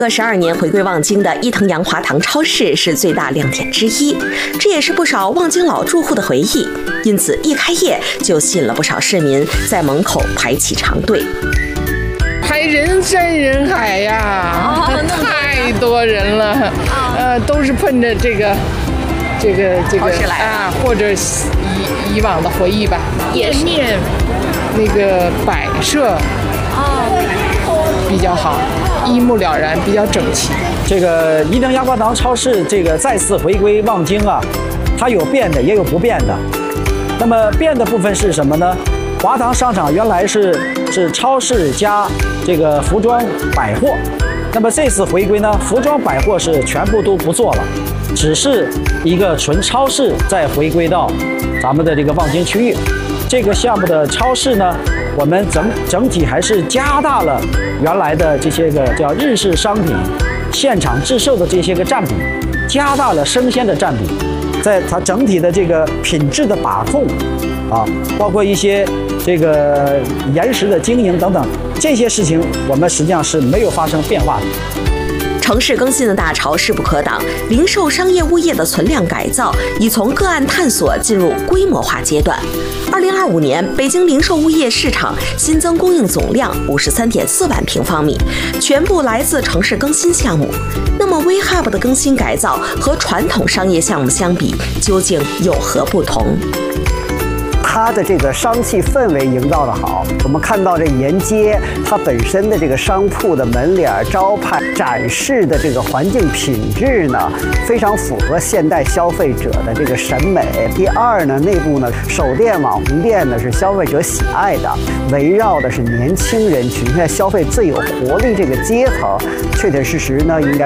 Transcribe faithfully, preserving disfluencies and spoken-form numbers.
二十二年回归望京的伊藤洋华堂超市是最大亮点之一，这也是不少望京老住户的回忆。因此，一开业就吸引了不少市民在门口排起长队。 排人山人海呀，哦、太多人了，哦、呃，都是奔着这个。这个这个啊，或者以以往的回忆吧，店面那个摆设哦比较好，一目了然，比较整齐。 这个伊藤洋华堂超市这个再次回归望京啊，它有变的，也有不变的。那么变的部分是什么呢？华堂商场原来是是超市加这个服装百货，那么这次回归呢，服装百货是全部都不做了。只是一个纯超市再回归到咱们的这个望京区域，这个项目的超市呢，我们整整体还是加大了原来的这些个叫日式商品现场制售的这些个占比，加大了生鲜的占比，在它整体的这个品质的把控啊，包括一些这个延时的经营等等这些事情，我们实际上是没有发生变化的。 城市更新的大潮势不可挡，零售商业物业的存量改造已从个案探索进入规模化阶段。二零二五年，北京零售物业市场新增供应总量五十三点四万平方米，全部来自城市更新项目。那么 ，V Hub 的更新改造和传统商业项目相比，究竟有何不同？ 它的这个商气氛围营造的好，我们看到这沿街它本身的这个商铺的门脸、招牌展示的这个环境品质呢，非常符合现代消费者的这个审美。第二呢，内部呢首店、网红店呢是消费者喜爱的，围绕的是年轻人群，现在消费最有活力这个阶层，确确实实呢应该。